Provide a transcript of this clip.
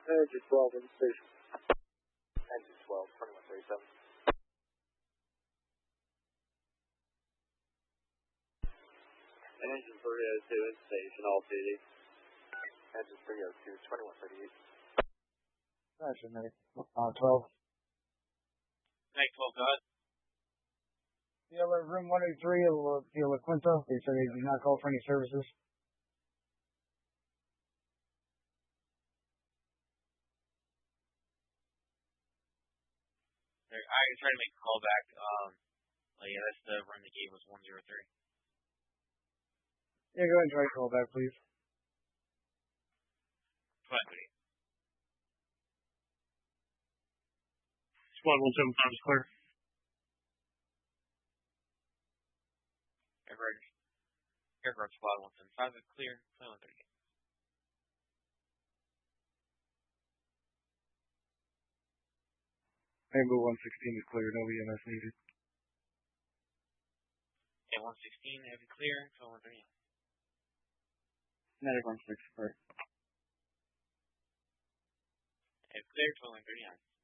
Engine 12 in station. Engine 12, 2137. And engine 302 in station, all PD. Engine 302, 2138. Gotcha, Nick. 12. Night 12, go ahead. Yeah, room 183, the La Quinta. They said they did not call for any services. I tried to make a call back. Yeah, that's the run they gave was 103. Yeah, go ahead and try to call back, please. 20. Squad 175 is clear. Aircraft Squad 175 is clear. 2138. Rainbow 116 is clear. No EMS needed. Yeah, 116, heavy clear. 2138. Medic 16 clear. Heavy clear. 2139.